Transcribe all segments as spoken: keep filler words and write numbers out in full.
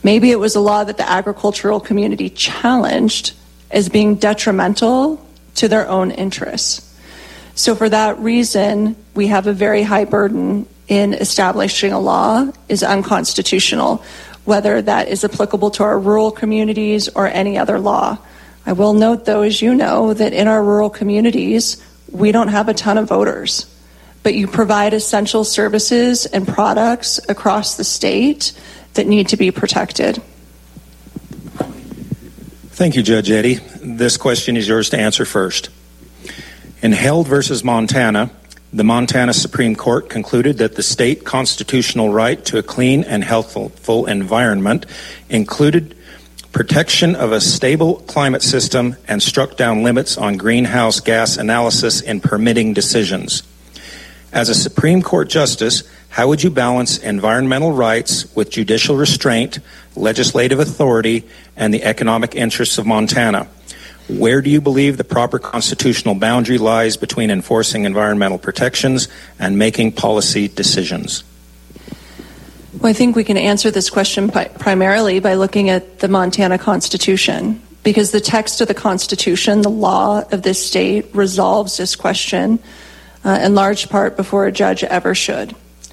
Maybe it was a law that the agricultural community challenged as being detrimental to their own interests. So for that reason, we have a very high burden in establishing a law is unconstitutional, whether that is applicable to our rural communities or any other law. I will note, though, as you know, that in our rural communities, we don't have a ton of voters, but you provide essential services and products across the state that need to be protected. Thank you, Judge Eddy. This question is yours to answer first. In Held versus Montana, the Montana Supreme Court concluded that the state constitutional right to a clean and healthful environment included protection of a stable climate system and struck down limits on greenhouse gas analysis in permitting decisions. As a Supreme Court justice, how would you balance environmental rights with judicial restraint, legislative authority, and the economic interests of Montana? Where do you believe the proper constitutional boundary lies between enforcing environmental protections and making policy decisions? Well, I think we can answer this question by, primarily by looking at the Montana Constitution, because the text of the Constitution, the law of this state, resolves this question uh, in large part before a judge ever should.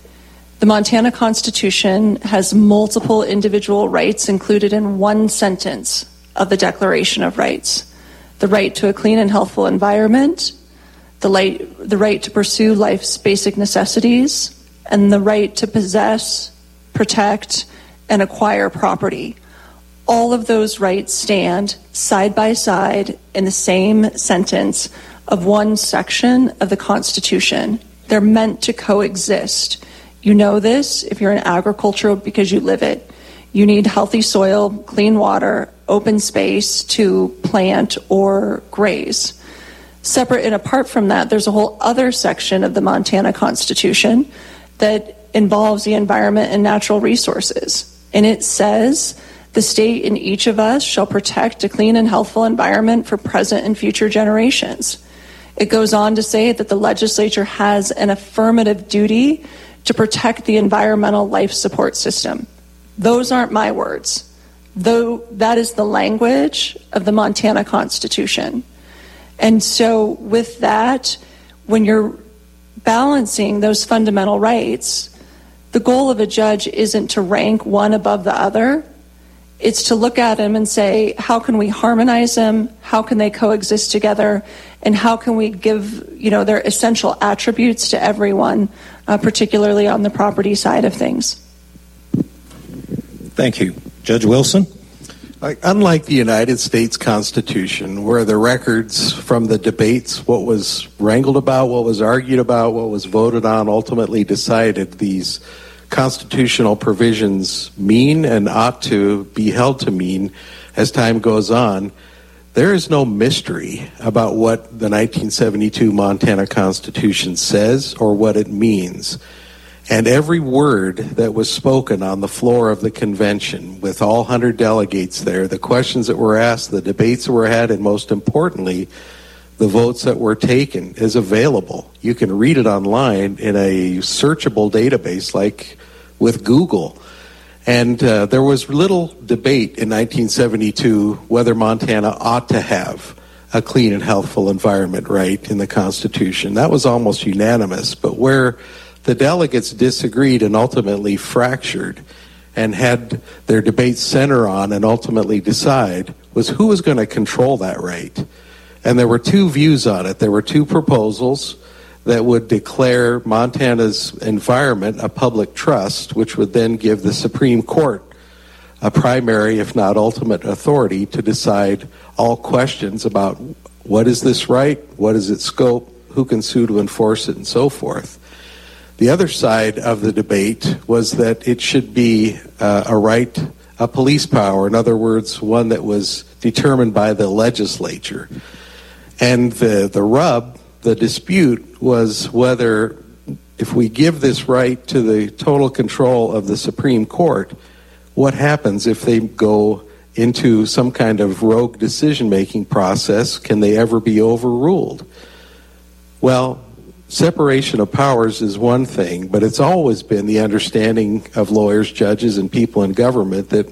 The Montana Constitution has multiple individual rights included in one sentence of the Declaration of Rights. The right to a clean and healthful environment, the right, the right to pursue life's basic necessities, and the right to possess, protect, and acquire property. All of those rights stand side by side in the same sentence of one section of the Constitution. They're meant to coexist. You know this if you're in agriculture because you live it. You need healthy soil, clean water, open space to plant or graze. Separate and apart from that, there's a whole other section of the Montana Constitution that involves the environment and natural resources. And it says the state and each of us shall protect a clean and healthful environment for present and future generations. It goes on to say that the legislature has an affirmative duty to protect the environmental life support system. Those aren't my words, though that is the language of the Montana Constitution. And so with that, when you're balancing those fundamental rights, the goal of a judge isn't to rank one above the other. It's to look at them and say, how can we harmonize them? How can they coexist together? And how can we give, you know, their essential attributes to everyone, uh, particularly on the property side of things? Thank you. Judge Wilson? Like, unlike the United States Constitution, where the records from the debates, what was wrangled about, what was argued about, what was voted on, ultimately decided, these constitutional provisions mean and ought to be held to mean as time goes on. There is no mystery about what the nineteen seventy-two Montana Constitution says or what it means. And every word that was spoken on the floor of the convention, with all one hundred delegates there, the questions that were asked, the debates that were had, and most importantly, the votes that were taken, is available. You can read it online in a searchable database like with Google. And uh, there was little debate in nineteen seventy-two whether Montana ought to have a clean and healthful environment right in the Constitution. That was almost unanimous. But where the delegates disagreed and ultimately fractured and had their debate center on and ultimately decide was who was going to control that right. And there were two views on it. There were two proposals that would declare Montana's environment a public trust, which would then give the Supreme Court a primary, if not ultimate, authority to decide all questions about what is this right, what is its scope, who can sue to enforce it, and so forth. The other side of the debate was that it should be uh, a right, a police power, in other words, one that was determined by the legislature. And the, the rub, the dispute, was whether if we give this right to the total control of the Supreme Court, what happens if they go into some kind of rogue decision-making process? Can they ever be overruled? Well, separation of powers is one thing, but it's always been the understanding of lawyers, judges, and people in government that